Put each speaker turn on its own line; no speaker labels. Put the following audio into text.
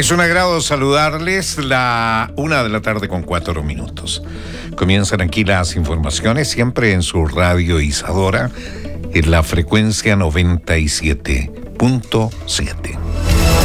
Es un agrado saludarles, la 1:04 p.m. Comienzan aquí las informaciones, siempre en su radio Isadora, en la frecuencia 97.7.